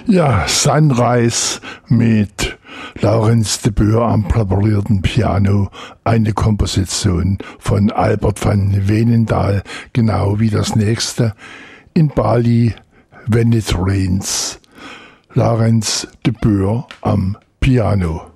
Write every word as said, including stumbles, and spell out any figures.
Ja, Sunrise mit Laurens de Boer am präparierten Piano, eine Komposition von Albert van Veenendaal, genau wie das nächste in Bali, When It Rains. Laurens de Boer am Piano.